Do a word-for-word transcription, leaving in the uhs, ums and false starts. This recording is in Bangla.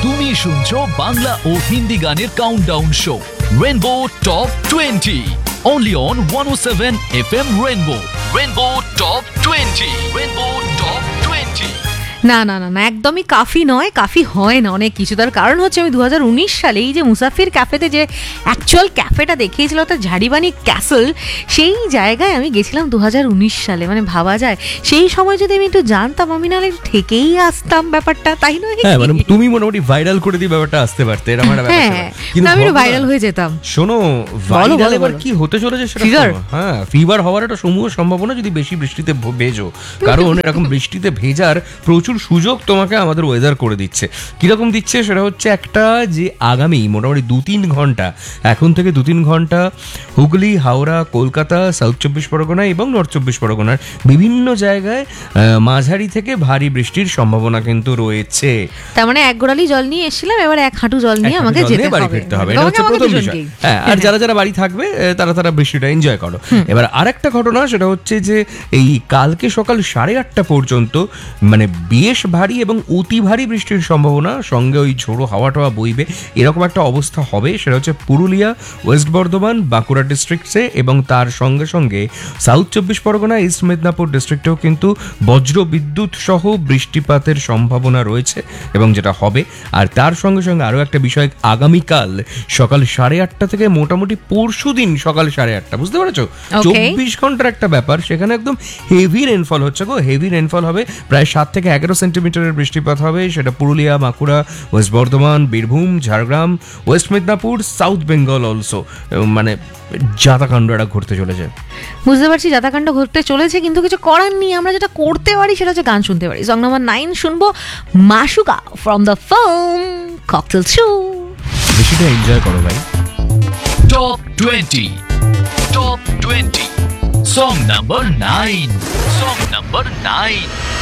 তুমি শুনছো বাংলা ও হিন্দি গানের countdown show rainbow top twenty only on one oh seven F M Rainbow. Rainbow Top twenty. Rainbow Top twenty. না না না না একদমই কাফি নয়, কাফি হয় না অনেক কিছু। তার কারণ হচ্ছে আমি দু হাজার উনিশ সালে এই যে মুসাফির ক্যাফেতে যে অ্যাকচুয়াল ক্যাফেটা দেখিয়েছিল অর্থাৎ ঝাড়িবানি ক্যাসল, সেই জায়গায় আমি গেছিলাম দু হাজার উনিশ সালে। মানে ভাবা যায় সেই সময় যদি আমি একটু জানতাম আমি নাহলে থেকেই আসতাম ব্যাপারটা, তাই নয়? হ্যাঁ, মানে তুমি মোটামুটি ভাইরাল করে দিয়ে ব্যাপারটা আসতে পারতে, এরকম একটা ব্যাপার ছিল। কিন্তু আমি ভাইরাল হয়ে যেতাম। শোনো, ভাইরাল এবার কি হতে চলেছে সেটা শোনো। হ্যাঁ, ফিভার হওয়ার একটা সমূহ সম্ভাবনা যদি বেশি বৃষ্টিতে ভেজো, কারণ এরকম বৃষ্টিতে ভেজার প্রচুর সুযোগ তোমাকে আমাদের ওয়েদার করে দিচ্ছে। কিরকম দিচ্ছে সেটা হচ্ছে একটা, যে আগামী মোটামুটি দু তিন ঘন্টা এখন থেকে দু তিন ঘন্টা হুগলি, হাওড়া, কলকাতা, সাউথ চব্বিশ পরগনা এবং নর্থ চব্বিশ পরগনার বিভিন্ন জায়গায় মাঝারি থেকে ভারী বৃষ্টির সম্ভাবনা কিন্তু রয়েছে। তার মানে এক গোড়ালি জল নিয়ে এসেছিলাম, এবার এক হাঁটু জল নিয়ে আমাকে যেতে বাড়ি ফিরতে হবে, এটা হচ্ছে প্রথম বিষয়। হ্যাঁ, আর যারা যারা বাড়ি থাকবে তারা তারা বৃষ্টিটা এনজয় করো। এবার আরেকটা ঘটনা, সেটা হচ্ছে যে এই কালকে সকাল সাড়ে আটটা পর্যন্ত মানে বেশ ভারী এবং অতি ভারী বৃষ্টির সম্ভাবনা, সঙ্গে ওই ঝোড়ো হাওয়া টাওয়া বইবে, এরকম একটা অবস্থা হবে। সেটা হচ্ছে পুরুলিয়া, ওয়েস্ট বর্ধমান, বাঁকুড়া ডিস্ট্রিক্টসে এবং তার সঙ্গে সঙ্গে সাউথ চব্বিশ পরগনা, ইস্ট মেদিনীপুর ডিস্ট্রিক্টেও কিন্তু বজ্র বিদ্যুৎ সহ বৃষ্টিপাতের সম্ভাবনা রয়েছে এবং যেটা হবে। আর তার সঙ্গে সঙ্গে আরও একটা বিষয়, আগামীকাল সকাল সাড়ে আটটা থেকে মোটামুটি পরশু দিন সকাল সাড়ে আটটা, বুঝতে পারছো, চব্বিশ ঘন্টার একটা ব্যাপার, সেখানে একদম হেভি রেনফল হচ্ছে গো। হেভি রেনফল হবে, প্রায় সাত থেকে এগারো সেন্টিমিটারের বৃষ্টিপাত হবে। সেটা Purulia, Bankura, West Bardhaman, Birbhum, Jhargram, West Medinipur, south Bengal also. মানে যাতাকাণ্ড একটা ঘুরতে চলেছে, বুঝতে পারছি যাতাকাণ্ড ঘুরতে চলেছে, কিন্তু কিছু করার নেই। আমরা যেটা করতে পারি সেটা হচ্ছে গান শুনতে পারি। সং নাম্বার নাইন শুনবো মাশুকা from the film cocktail two. বেশিটা এনজয় করো ভাই। Top twenty. Top twenty. Song number nine. Song number nine.